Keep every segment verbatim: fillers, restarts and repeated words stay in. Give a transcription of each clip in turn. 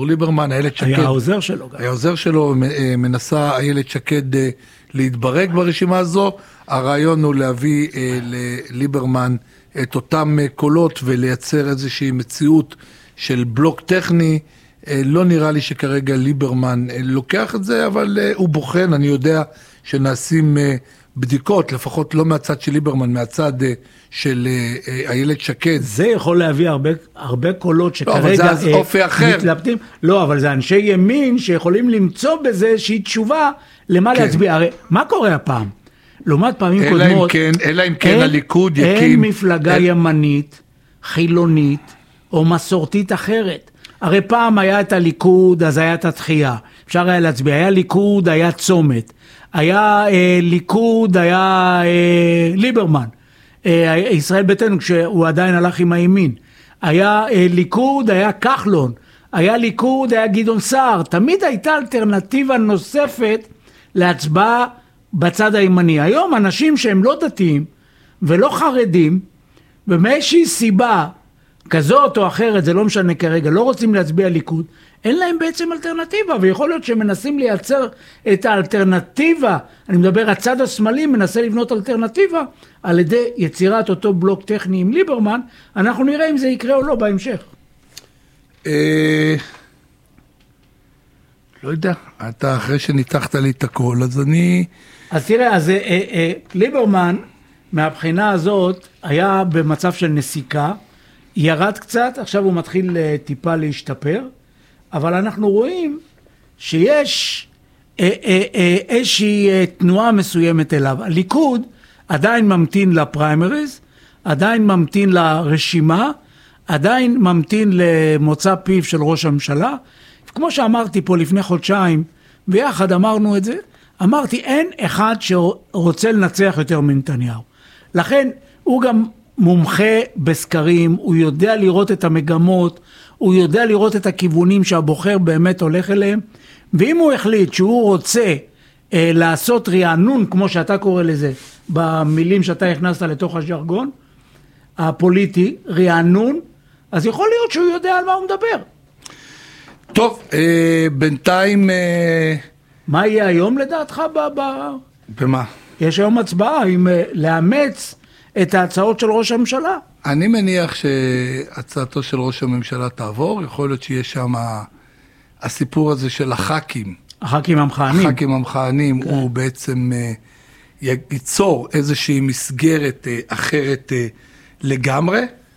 אביגדור ליברמן, איילת שקד. היה העוזר שלו. היה העוזר שלו, מנסה איילת שקד להתברג ברשימה הזו. הרעיון הוא להביא לליברמן את אותם קולות ולייצר איזושהי מציאות של בלוק טכני. לא נראה לי שכרגע ליברמן לוקח את זה, אבל הוא בוחן, אני יודע שנעשים בדיקות, לפחות לא מהצד של ליברמן, מהצד של איילת שקד. זה יכול להביא הרבה, הרבה קולות שכרגע לא, זה אופי אחר. מתלבטים. לא, אבל זה אנשי ימין שיכולים למצוא בזה איזושהי תשובה למה כן. להצביע. הרי מה קורה הפעם? לעומת פעמים אלא קודמות, אם כן, אלא אם כן אין, הליכוד יקים... אין מפלגה אל... ימנית, חילונית או מסורתית אחרת. הרי פעם היה את הליכוד, אז היה את התחייה. אפשר היה להצביע. היה ליכוד, היה צומת. היה אה, ליכוד, היה אה, ליברמן. אה, ישראל ביתנו, כשהוא עדיין הלך עם הימין. היה אה, ליכוד, היה כחלון. היה ליכוד, היה גדעון סער. תמיד הייתה אלטרנטיבה נוספת להצבעה בצד הימני. היום אנשים שהם לא דתיים ולא חרדים, ומאיזושהי סיבה כזאת או אחרת, זה לא משנה כרגע, לא רוצים להצביע ליכוד, אין להם בעצם אלטרנטיבה, ויכול להיות שמנסים לייצר את האלטרנטיבה, אני מדבר, הצד השמאלי מנסה לבנות אלטרנטיבה, על ידי יצירת אותו בלוק טכני עם ליברמן, אנחנו נראה אם זה יקרה או לא בהמשך. לא יודע, אתה אחרי שניתחת לי את הכל, אז אני... אז תראה, אז ליברמן, מהבחינה הזאת, היה במצב של נסיקה, ירד קצת, עכשיו הוא מתחיל טיפה להשתפר, אבל אנחנו רואים שיש איזושהי תנועה מסוימת אליו. הליכוד עדיין ממתין לפריימריז, עדיין ממתין לרשימה, עדיין ממתין למוצא פיו של ראש הממשלה. כמו שאמרתי פה לפני חודשיים, ביחד אמרנו את זה, אמרתי אין אחד שרוצה לנצח יותר מנתניהו. לכן הוא גם מומחה בסקרים, הוא יודע לראות את המגמות, הוא יודע לראות את הכיוונים שהבוחר באמת הולך אליהם, ואם הוא החליט שהוא רוצה אה, לעשות רענון, כמו שאתה קורא לזה, במילים שאתה הכנסת לתוך הז'רגון הפוליטי, רענון, אז יכול להיות שהוא יודע על מה הוא מדבר. טוב, אה, בינתיים... אה... מה יהיה היום לדעתך? ב- ב- במה? יש היום הצבעה עם אה, לאמץ את ההצעות של ראש הממשלה. אני מניח שהצעתו של ראש הממשלה תעבור, יכול להיות שיש שם הסיפור הזה של הח"כים. הח"כים המכהנים. הח"כים המכהנים, כן. הוא בעצם ייצור איזושהי מסגרת אחרת לגמרי.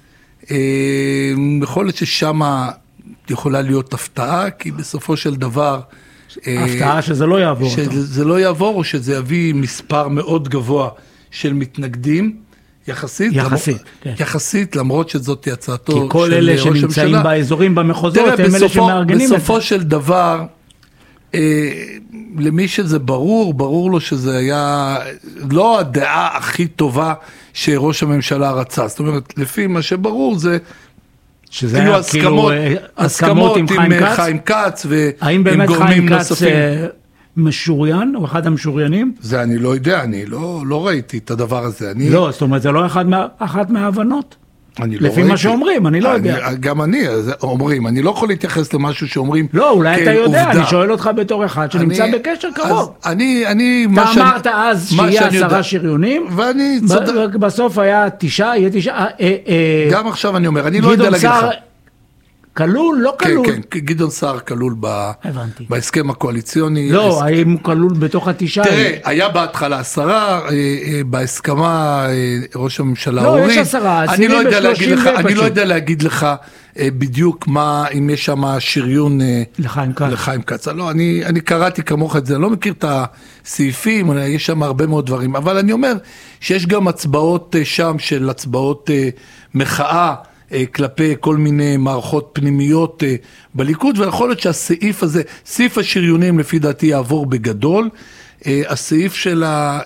יכול להיות ששם יכולה להיות הפתעה, כי בסופו של דבר... הפתעה שזה לא יעבור. שזה לא יעבור, או שזה יביא מספר מאוד גבוה של מתנגדים. יחסית, יחסית, למרות, כן. יחסית, למרות שזאת הצעתו של ראש הממשלה. כי כל אלה שנמצאים באזורים במחוזות, הם בסופו, אלה שמארגנים. בסופו של דבר, אה, למי שזה ברור, ברור לו שזה היה לא הדעה הכי טובה שראש הממשלה רצה. זאת אומרת, לפי מה שברור זה... שזה היה כאילו הסכמות עם חיים כץ, חיים כץ האם באמת חיים כץ משוריין, או אחד המשוריינים? זה אני לא יודע, אני לא, לא ראיתי את הדבר הזה. אני... לא, זאת אומרת, זה לא אחד מה, אחת מההבנות. אני לא לפי ראיתי. מה שאומרים, אני לא אני, יודע. גם אני, אומרים, אני לא יכול להתייחס למשהו שאומרים. לא, אולי אתה יודע, עובדה. אני שואל אותך בתור אחד שנמצא אני, בקשר קרוב. אני, אני, אתה אמרת שאני, אז שיהיה עשרה שריונים, ואני צודק. בסוף היה תשעה, יהיה תשעה. גם עכשיו אני אומר, אני לא יודע להגיד לך. כלול, לא כלול. כן, כן, גדעון סער כלול בהסכם הקואליציוני. לא, האם הוא כלול בתוך התשעה? תראה, היה בהתחלה עשרה, בהסכמה ראש הממשלה הוריד. לא, יש עשרה, עשירים בשלושים ופשוט. אני לא יודע להגיד לך בדיוק מה, אם יש שם שריון לחיים כץ. לא, אני קראתי כמוך את זה, אני לא מכיר את הסעיפים, יש שם הרבה מאוד דברים, אבל אני אומר שיש גם הצבעות שם של הצבעות מחאה, כלפי כל מיני מערכות פנימיות בליכוד, ויכול להיות שהסעיף הזה, סעיף השריונים לפי דעתי יעבור בגדול, הסעיף של ה...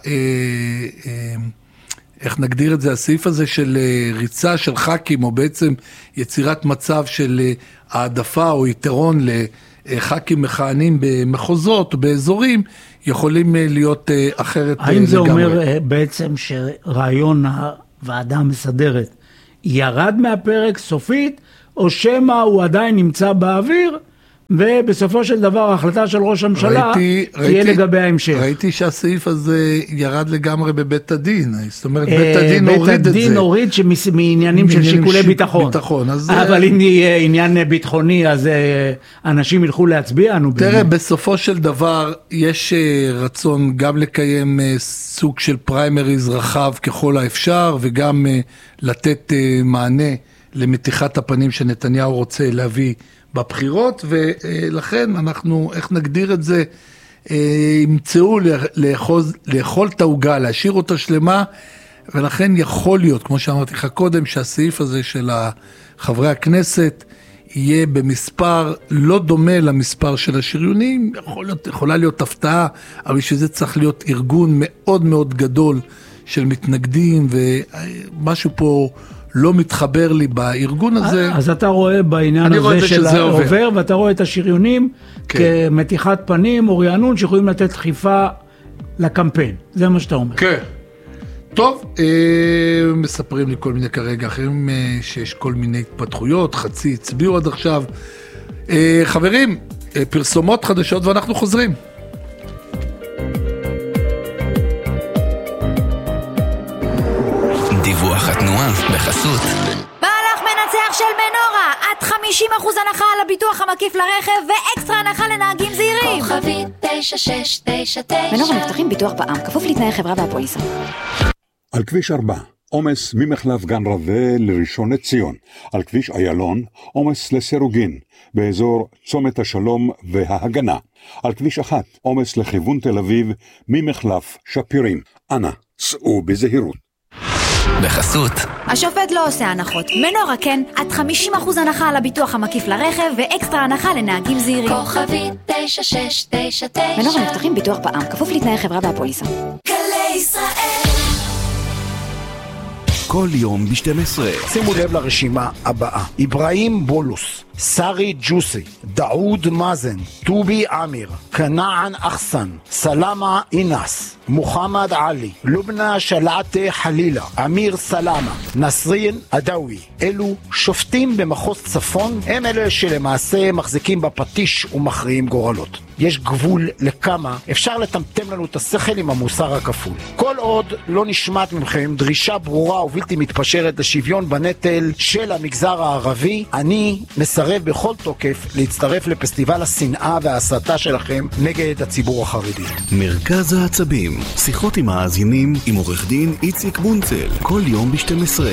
איך נגדיר את זה? הסעיף הזה של ריצה של ח"כים, או בעצם יצירת מצב של העדפה או יתרון לח"כים מכהנים במחוזות או באזורים, יכולים להיות אחרת לגמרי. האם זה אומר בעצם שרעיון הוועדה המסדרת ירד מהפרק סופית, או שמה הוא עדיין נמצא באוויר, ובסופו של דבר ההחלטה של ראש הממשלה ראיתי, תהיה ראיתי, לגבי ההמשך. ראיתי שהסעיף הזה ירד לגמרי בבית הדין, זאת אומרת בית הדין בית הוריד את זה. בית הדין הוריד מעניינים של שיקולי ביטחון. ביטחון אז אבל אם יהיה עניין ביטחוני אז אנשים ילכו להצביע. תראה, בסופו של דבר יש רצון גם לקיים סוג של פריימריז רחב ככל האפשר, וגם לתת מענה למתיחת הפנים שנתניהו רוצה להביא בבחירות, ולכן אנחנו, איך נגדיר את זה, ימצאו לאחוז, לאכול את העוגה, להשאיר אותה שלמה, ולכן יכול להיות, כמו שאמרתי לך קודם, שהסעיף הזה של חברי הכנסת יהיה במספר לא דומה למספר של השריונים, יכול להיות, יכולה להיות הפתעה, אבל שזה צריך להיות ארגון מאוד מאוד גדול של מתנגדים, ומשהו פה לא מתחבר לי בארגון הזה. אז אתה רואה בעניין הזה של העובר, ואתה רואה את השריונים כן. כמתיחת פנים או רענון שיכולים לתת דחיפה לקמפיין. זה מה שאתה אומר. כן. טוב, אה, מספרים לי כל מיני כרגע אחרים אה, שיש כל מיני התפתחויות, חצי הצביעו עד עכשיו. אה, חברים, אה, פרסומות חדשות ואנחנו חוזרים. דיווח התנועה בחסות מהלך מנצח של מנורה, עד חמישים אחוז הנחה על הביטוח המקיף לרכב ואקסטרה הנחה לנהגים זהירים. כוכבית תשע שש תשע תשע. מנורה מבטחים ביטוח בע"מ, כפוף לתנאי חברה והפוליסה. על כביש ארבע, עומס ממחלף גן רווה לראשון לציון. על כביש איילון, עומס לסירוגין, באזור צומת השלום וההגנה. על כביש אחת, עומס לכיוון תל אביב, ממחלף שפירים. אנא, סעו בזהירות. בחסות השופט לא עושה הנחות, מנורה כן, עד חמישים אחוז הנחה על הביטוח המקיף לרכב ואקסטרה הנחה לנהגים זהירים. כוכבית תשע שש תשע תשע. מנורה מבטחים ביטוח בע"מ, כפוף לתנאי חברה והפוליסה. גלי ישראל. כל יום ב-שתים עשרה. שימו לב לרשימה הבאה: איברהים בולוס, סרי ג'וסי, דאוד מאזן, טובי אמיר, כנען אחסן, סלמה אינס, מוחמד עלי, לובנה שלעתה חלילה, אמיר סלמה, נסרין אדאוי. אלו שופטים במחוז צפון, הם אלה שלמעשה מחזיקים בפטיש ומכריעים גורלות. יש גבול לכמה אפשר לטמטם לנו את השכל עם המוסר הכפול. כל עוד לא נשמעת מכם דרישה ברורה ובלתי מתפשרת לשוויון בנטל של המגזר הערבי, אני מסרב בכל תוקף להצטרף לפסטיבל השנאה וההסתה שלכם נגד הציבור החרדי. מרכז העצבים, שיחות עם האזינים עם עורך דין איציק בונצל, כל יום ב-שתים עשרה.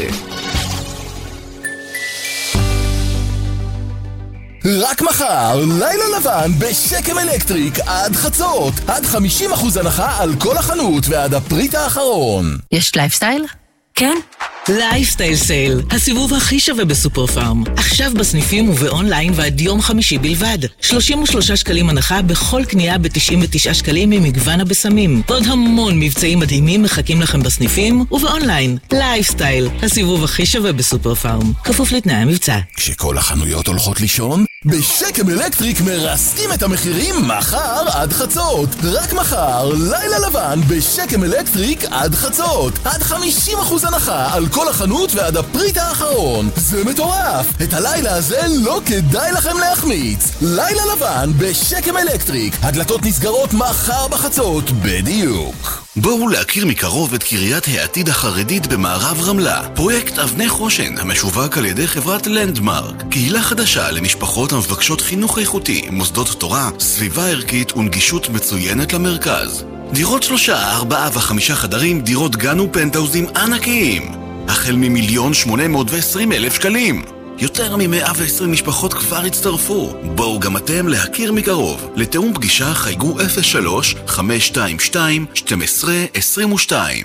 רק מחר, לילה לבן בשקם אלקטריק עד חצות, עד חמישים אחוז הנחה על כל החנות ועד הפריט האחרון. יש לייפסטייל? כן? לייפסטייל סייל, הסיבוב הכי שווה בסופר פארם. עכשיו בסניפים ובאונליין ועד יום חמישי בלבד. שלושים ושלושה שקלים הנחה בכל קנייה ב-תשעים ותשעה שקלים ממגוון הבשמים. ועוד המון מבצעים מדהימים מחכים לכם בסניפים ובאונליין. לייפסטייל, הסיבוב הכי שווה בסופר פארם. כפוף לתנאי המבצע. כשכל החנויות הולכות לישון, בשקם אלקטריק מרסקים את המחירים מחר עד חצות. רק מחר, לילה לבן בשקם אלקטריק עד חצות. עד חמישים אחוז הנחה על כל החנות ועד הפריט האחרון. זה מטורף. את הלילה הזה לא כדאי לכם להחמיץ. לילה לבן בשקם אלקטריק. הדלתות נסגרות מחר בחצות בדיוק. בואו להכיר מקרוב את קריית העתיד החרדית במערב רמלה. פרויקט אבני חושן המשווק על ידי חברת לנדמרק. קהילה חדשה למשפחות המבקשות חינוך איכותי, מוסדות תורה, סביבה ערכית ונגישות מצוינת למרכז. דירות שלושה, ארבעה וחמישה חדרים, דירות גן ופנטאוזים ענקיים. החל ממיליון שמונה מאות ועשרים אלף שקלים. יותר מ-מאה ועשרים משפחות כבר הצטרפו. בואו גם אתם להכיר מקרוב. לתאום פגישה חייגו אפס שלוש חמש שתיים שתיים שתים עשרה עשרים ושתיים.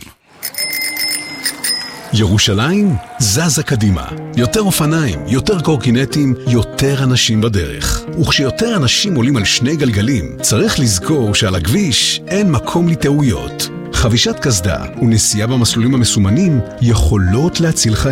ירושלים זזה קדימה. יותר אופניים, יותר קורקינטים, יותר אנשים בדרך. וכשיותר אנשים עולים על שני גלגלים, צריך לזכור שעל הכביש אין מקום לטעויות. חבישת קסדה ונסיעה במסלולים המסומנים יכולות להציל חיים.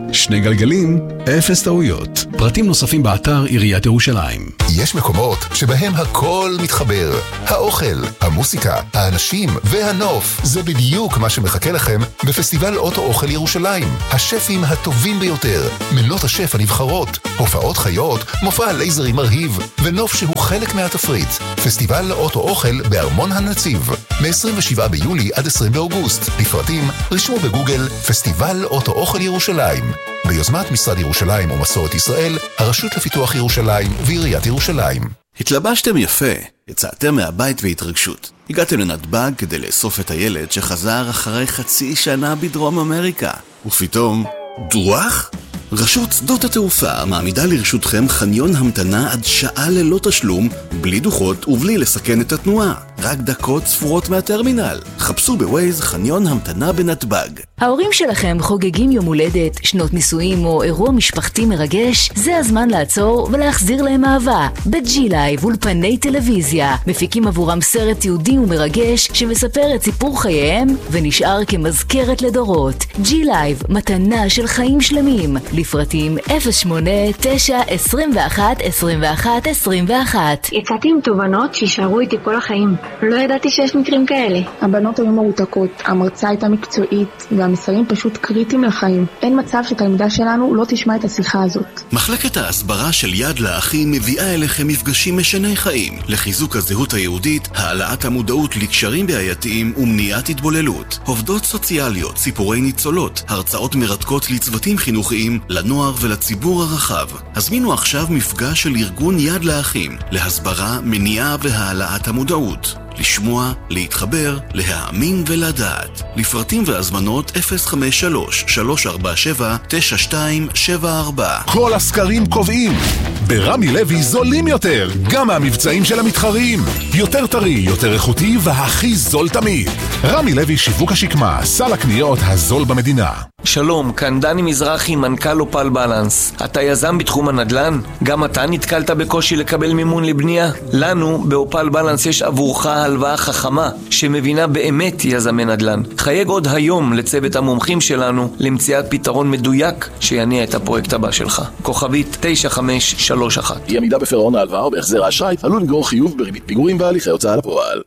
שני גלגלים, אפס טעויות. פרטים נוספים באתר עיריית ירושלים. יש מקומות שבהם הכל מתחבר. האוכל, המוסיקה, האנשים והנוף. זה בדיוק מה שמחכה לכם בפסטיבל אוטו אוכל ירושלים. השפים הטובים ביותר, מנות השף הנבחרות, הופעות חיות, מופע לייזרי מרהיב, ונוף שהוא חלק מהתפריט. פסטיבל אוטו אוכל בארמון הנציב. מ-עשרים ושבעה ביולי עד עשרים באוגוסט. לפרטים, רשמו בגוגל פסטיבל אוטו אוכל ירושלים. ביוזמת משרד ירושלים ומסורת ישראל, הרשות לפיתוח ירושלים ועיריית ירושלים. התלבשתם יפה, יצאתם מהבית והתרגשות. הגעתם לנתב"ג כדי לאסוף את הילד שחזר אחרי חצי שנה בדרום אמריקה. ופתאום, דרוח? רשות שדות התעופה מעמידה לרשותכם חניון המתנה עד שעה ללא תשלום, בלי דוחות ובלי לסכן את התנועה. רק דקות ספורות מהטרמינל. חפשו בווייז חניון המתנה בנתב"ג. ההורים שלכם חוגגים יום הולדת, שנות נישואים או אירוע משפחתי מרגש? זה הזמן לעצור ולהחזיר להם אהבה. בג'י לייב אולפני טלוויזיה מפיקים עבורם סרט יהודי ומרגש שמספר את סיפור חייהם ונשאר כמזכרת לדורות. ג'י לייב, מתנה של חיים שלמים. לפרטים אפס שמונה תשע עשרים ואחת עשרים ואחת עשרים ואחת. יצאתי עם תובנות שישארו איתי כל החיים. לא ידעתי שיש מקרים כאלה. הבנות היו מרותקות, המרצה הייתה מקצועית והמסרים פשוט קריטיים לחיים. אין מצב שתלמידה שלנו לא תשמע את השיחה הזאת. מחלקת ההסברה של יד לאחים מביאה אליכם מפגשים משני חיים לחיזוק הזהות היהודית, העלאת המודעות לקשרים בעייתיים ומניעת התבוללות. עובדות סוציאליות, סיפורי ניצולות, הרצאות מרתקות לצוותים חינוכיים, לנוער ולציבור הרחב. הזמינו עכשיו מפגש של ארגון יד לאחים להסברה, מניעה והעלאת המודעות. לשמוע, להתחבר, להאמין ולדעת. לפרטים והזמנות אפס חמש שלוש שלוש ארבע שבע תשע שתיים שבע ארבע. כל הסקרים קובעים ברמי לוי זולים יותר, גם מהמבצעים של המתחרים. יותר טרי, יותר איכותי והכי זול תמיד. רמי לוי שיווק השקמה, סל הקניות הזול במדינה. שלום, כאן דני מזרחי, מנכ"ל אופל בלנס. אתה יזם בתחום הנדל"ן? גם אתה נתקלת בקושי לקבל מימון לבנייה? לנו באופל בלנס יש עבורך הלוואה חכמה שמבינה באמת יזמי נדל"ן. חייג עוד היום לצוות המומחים שלנו למציאת פתרון מדויק שיניע את הפרויקט הבא שלך. כוכבית תשע חמש שלוש אחת. אי עמידה בפירעון ההלוואה או בהחזר האשראי עלול לגרור חיוב בריבית פיגורים והליכי הוצאה לפועל.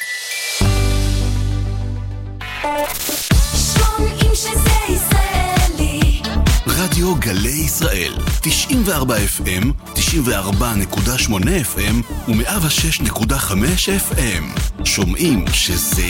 רדיו גלי ישראל, תשעים וארבע אף אם, תשעים וארבע נקודה שמונה אף אם ו-מאה ושש נקודה חמש אף אם. שומעים שזה